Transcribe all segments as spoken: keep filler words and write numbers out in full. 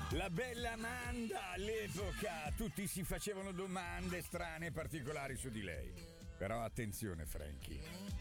La bella Amanda all'epoca, tutti si facevano domande strane e particolari su di lei. Però attenzione Frankie,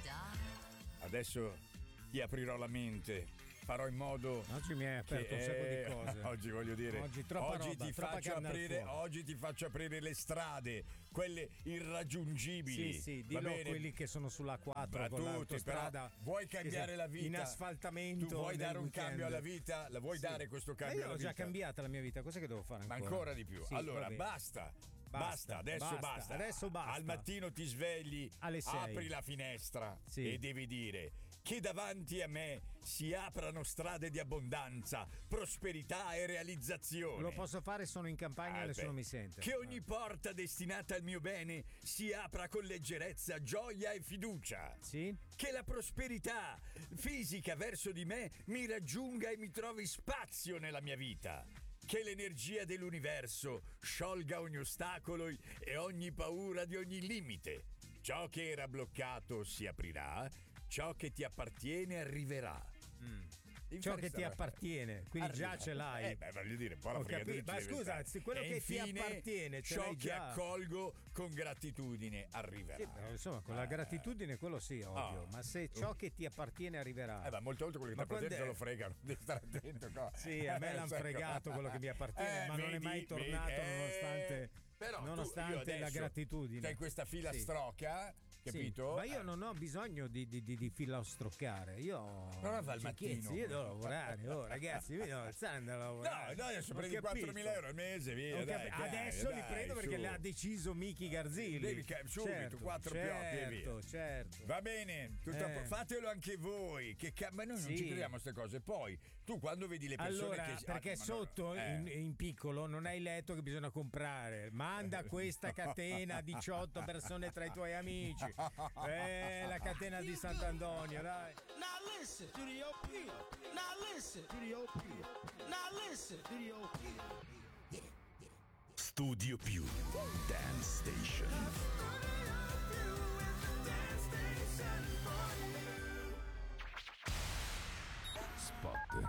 adesso ti aprirò la mente, farò in modo. Oggi mi hai aperto che, un sacco eh, di cose. Oggi voglio dire, oggi, troppa oggi, roba, ti troppa faccio carne al aprire, fuoco. oggi ti faccio aprire le strade, quelle irraggiungibili. Sì, sì, Va dillo bene? quelli che sono sulla quattro Ma con tutti, l'autostrada. però vuoi cambiare la vita? In asfaltamento. Tu vuoi dare un weekend. cambio alla vita? La vuoi Sì. dare questo Ma cambio io alla ho vita? già cambiata la mia vita, cos'è che devo fare ancora? Ma ancora di più. Sì, allora, vabbè. basta. Basta, Basta, adesso basta, basta. adesso basta. Al mattino ti svegli, alle sei. apri la finestra Sì. e devi dire che davanti a me si aprano strade di abbondanza, prosperità e realizzazione. Lo posso fare, sono in campagna Ah, e nessuno beh. mi sente. Che ogni porta destinata al mio bene si apra con leggerezza, gioia e fiducia. Sì? Che la prosperità fisica verso di me mi raggiunga e mi trovi spazio nella mia vita. Che l'energia dell'universo sciolga ogni ostacolo e ogni paura di ogni limite. Ciò che era bloccato si aprirà, ciò che ti appartiene arriverà. Mm. Ciò che ti appartiene, quindi Arriva. già ce l'hai. Eh, beh, voglio dire, un po' la Ho fregatrice capito. Ma deve scusa, stare. quello E che ti infine, appartiene, ce ciò l'hai che già. accolgo con gratitudine arriverà. Sì, però, insomma, con la gratitudine quello sì, ovvio. Oh. Ma se ciò che ti appartiene arriverà. Eh, ma molte volte quello che Ma ti appartiene quando te è? lo fregano, devi stare attento. Qua. Sì, a me l'hanno Ecco. fregato quello che mi appartiene, Eh, ma non è vedi, mai tornato vedi, eh, nonostante, però tu- nonostante io adesso la gratitudine. C'hai questa fila Sì. strocca, capito? Sì, ma io Eh. non ho bisogno di, di, di, di filostroccare. Io Non va al cioè, mattino. Io devo lavorare, oh, ragazzi, io devo alzare andare a No, lavorare. no, adesso Ho prendi capito. quattromila euro al mese, via. Ho Dai, capi- dai, Adesso dai, li prendo perché su. l'ha deciso Michi Garzilli. Devi ca- subito, certo, quattro certo, pioppi e via. certo. Va bene, tutto a Eh. po- fatelo anche voi. Che ca- ma noi non Sì. ci crediamo a queste cose. Poi, tu quando vedi le persone Allora, che. perché ah, ma no, sotto eh. in, in piccolo non hai letto che bisogna comprare. Manda questa catena a diciotto persone tra i tuoi amici. Eh, la catena di Sant'Antonio, dai. Now listen to the O P. Now listen to the O P. Now listen to the O P. Studio Più Dance Station. Spot.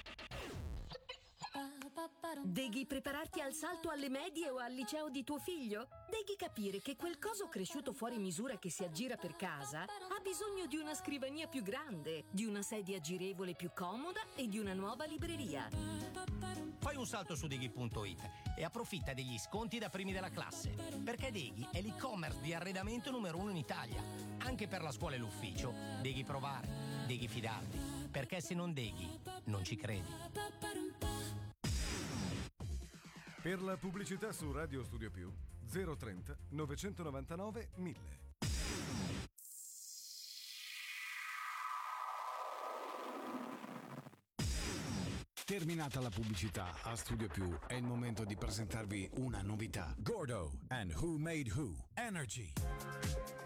Deghi prepararti al salto alle medie o al liceo di tuo figlio? Deghi capire che quel coso cresciuto fuori misura che si aggira per casa ha bisogno di una scrivania più grande, di una sedia girevole più comoda e di una nuova libreria. Fai un salto su Deghi punto it e approfitta degli sconti da primi della classe, perché Deghi è l'e-commerce di arredamento numero uno in Italia. Anche per la scuola e l'ufficio, Deghi provare, Deghi fidarti, perché se non Deghi, non ci credi. Per la pubblicità su Radio Studio Più zero trenta novecentonovantanove mille. Terminata la pubblicità, a Studio Più è il momento di presentarvi una novità. Gordo and Who Made Who Energy.